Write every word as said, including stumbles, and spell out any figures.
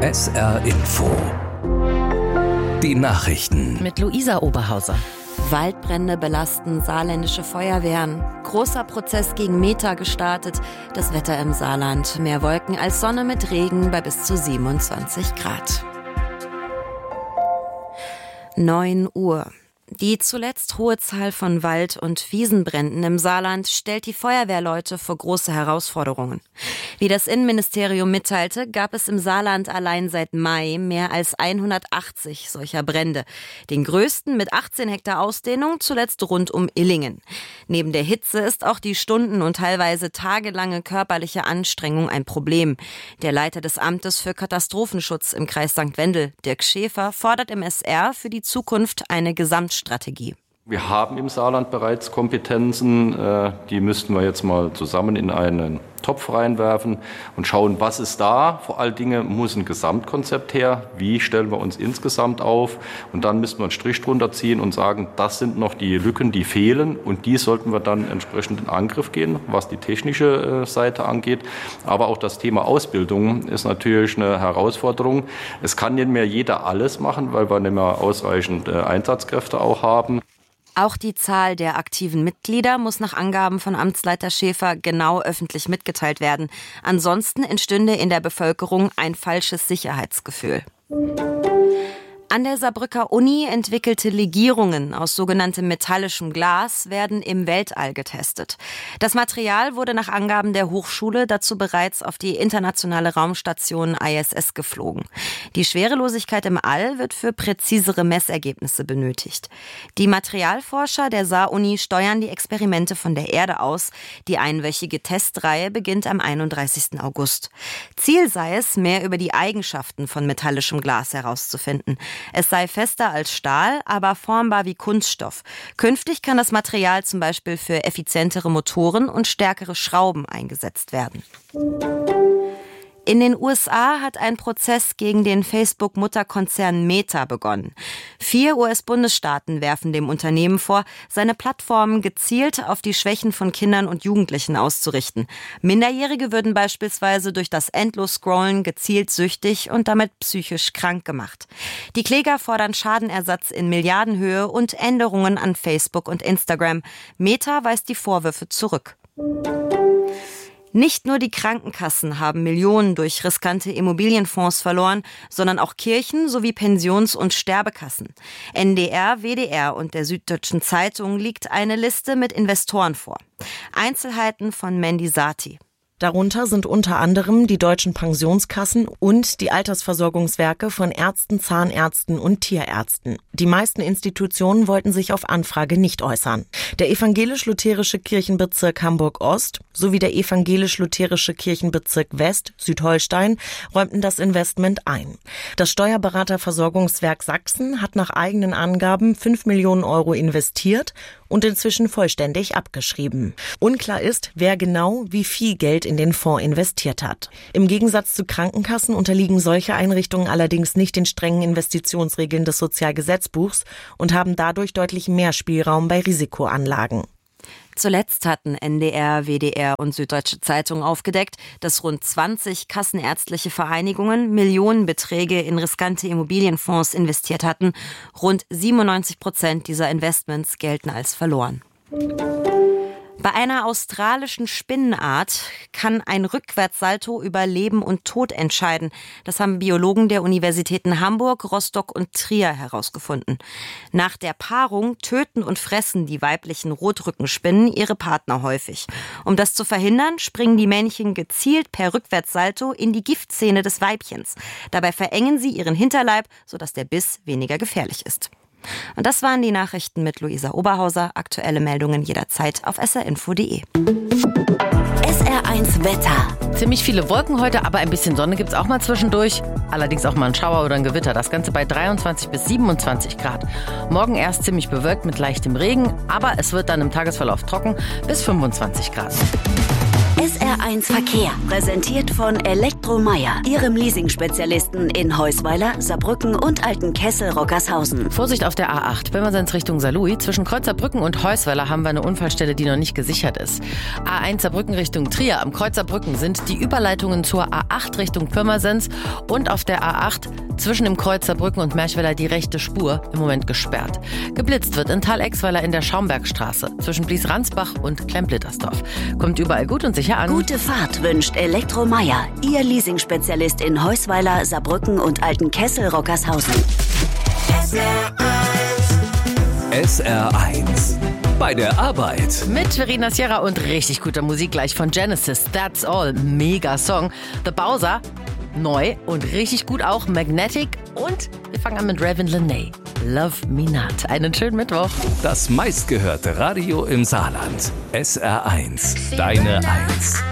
S R Info. Die Nachrichten. Mit Luisa Oberhauser. Waldbrände belasten saarländische Feuerwehren. Großer Prozess gegen Meta gestartet. Das Wetter im Saarland. Mehr Wolken als Sonne mit Regen bei bis zu siebenundzwanzig Grad. neun Uhr. Die zuletzt hohe Zahl von Wald- und Wiesenbränden im Saarland stellt die Feuerwehrleute vor große Herausforderungen. Wie das Innenministerium mitteilte, gab es im Saarland allein seit Mai mehr als hundertachtzig solcher Brände. Den größten mit achtzehn Hektar Ausdehnung, zuletzt rund um Illingen. Neben der Hitze ist auch die stunden- und teilweise tagelange körperliche Anstrengung ein Problem. Der Leiter des Amtes für Katastrophenschutz im Kreis Sankt Wendel, Dirk Schäfer, fordert im S R für die Zukunft eine Gesamtstrategie. Strategie. Wir haben im Saarland bereits Kompetenzen, die müssten wir jetzt mal zusammen in einen Topf reinwerfen und schauen, was ist da. Vor allen Dingen muss ein Gesamtkonzept her, wie stellen wir uns insgesamt auf, und dann müssen wir einen Strich drunter ziehen und sagen, das sind noch die Lücken, die fehlen, und die sollten wir dann entsprechend in Angriff gehen, was die technische Seite angeht. Aber auch das Thema Ausbildung ist natürlich eine Herausforderung. Es kann nicht mehr jeder alles machen, weil wir nicht mehr ausreichend Einsatzkräfte auch haben. Auch die Zahl der aktiven Mitglieder muss nach Angaben von Amtsleiter Schäfer genau öffentlich mitgeteilt werden. Ansonsten entstünde in der Bevölkerung ein falsches Sicherheitsgefühl. An der Saarbrücker Uni entwickelte Legierungen aus sogenanntem metallischem Glas werden im Weltall getestet. Das Material wurde nach Angaben der Hochschule dazu bereits auf die internationale Raumstation I S S geflogen. Die Schwerelosigkeit im All wird für präzisere Messergebnisse benötigt. Die Materialforscher der Saar-Uni steuern die Experimente von der Erde aus. Die einwöchige Testreihe beginnt am einunddreißigsten August. Ziel sei es, mehr über die Eigenschaften von metallischem Glas herauszufinden. Es sei fester als Stahl, aber formbar wie Kunststoff. Künftig kann das Material zum Beispiel für effizientere Motoren und stärkere Schrauben eingesetzt werden. In den U S A hat ein Prozess gegen den Facebook-Mutterkonzern Meta begonnen. Vier U S-Bundesstaaten werfen dem Unternehmen vor, seine Plattformen gezielt auf die Schwächen von Kindern und Jugendlichen auszurichten. Minderjährige würden beispielsweise durch das Endlos-Scrollen gezielt süchtig und damit psychisch krank gemacht. Die Kläger fordern Schadenersatz in Milliardenhöhe und Änderungen an Facebook und Instagram. Meta weist die Vorwürfe zurück. Nicht nur die Krankenkassen haben Millionen durch riskante Immobilienfonds verloren, sondern auch Kirchen sowie Pensions- und Sterbekassen. N D R, W D R und der Süddeutschen Zeitung liegt eine Liste mit Investoren vor. Einzelheiten von Mandy Sati. Darunter sind unter anderem die deutschen Pensionskassen und die Altersversorgungswerke von Ärzten, Zahnärzten und Tierärzten. Die meisten Institutionen wollten sich auf Anfrage nicht äußern. Der evangelisch-lutherische Kirchenbezirk Hamburg-Ost sowie der evangelisch-lutherische Kirchenbezirk West, Südholstein, räumten das Investment ein. Das Steuerberaterversorgungswerk Sachsen hat nach eigenen Angaben fünf Millionen Euro investiert und inzwischen vollständig abgeschrieben. Unklar ist, wer genau wie viel Geld in den Fonds investiert hat. Im Gegensatz zu Krankenkassen unterliegen solche Einrichtungen allerdings nicht den strengen Investitionsregeln des Sozialgesetzbuchs und haben dadurch deutlich mehr Spielraum bei Risikoanlagen. Zuletzt hatten N D R, W D R und Süddeutsche Zeitung aufgedeckt, dass rund zwanzig kassenärztliche Vereinigungen Millionenbeträge in riskante Immobilienfonds investiert hatten. Rund siebenundneunzig Prozent dieser Investments gelten als verloren. Bei einer australischen Spinnenart kann ein Rückwärtssalto über Leben und Tod entscheiden. Das haben Biologen der Universitäten Hamburg, Rostock und Trier herausgefunden. Nach der Paarung töten und fressen die weiblichen Rotrückenspinnen ihre Partner häufig. Um das zu verhindern, springen die Männchen gezielt per Rückwärtssalto in die Giftzähne des Weibchens. Dabei verengen sie ihren Hinterleib, sodass der Biss weniger gefährlich ist. Und das waren die Nachrichten mit Luisa Oberhauser. Aktuelle Meldungen jederzeit auf s r info punkt d e. S R eins Wetter. Ziemlich viele Wolken heute, aber ein bisschen Sonne gibt's auch mal zwischendurch. Allerdings auch mal ein Schauer oder ein Gewitter. Das Ganze bei dreiundzwanzig bis siebenundzwanzig Grad. Morgen erst ziemlich bewölkt mit leichtem Regen, aber es wird dann im Tagesverlauf trocken bis fünfundzwanzig Grad. S R eins Verkehr, präsentiert von Elektromeyer, Ihrem Leasing-Spezialisten in Heusweiler, Saarbrücken und Altenkessel-Rockershausen. Vorsicht auf der A acht, Pirmasens Richtung Saarlouis. Zwischen Kreuzerbrücken und Heusweiler haben wir eine Unfallstelle, die noch nicht gesichert ist. A eins Saarbrücken Richtung Trier. Am Kreuzerbrücken sind die Überleitungen zur A acht Richtung Pirmasens und auf der A acht zwischen dem Kreuzerbrücken und Merchweiler die rechte Spur im Moment gesperrt. Geblitzt wird in Thal-Exweiler in der Schaumbergstraße zwischen Blies-Ransbach und Klemplittersdorf. Kommt überall gut und sicher an. Gute Fahrt wünscht Elektromeyer, Ihr Leasing-Spezialist in Heusweiler, Saarbrücken und Altenkessel-Rockershausen. S R eins. Bei der Arbeit. Mit Verena Sierra und richtig guter Musik gleich von Genesis. That's All. Mega Song. The Bowser. Neu und richtig gut auch. Magnetic. Und wir fangen an mit Ravin Lenae. Love Me Not. Einen schönen Mittwoch. Das meistgehörte Radio im Saarland. S R eins. Deine Eins.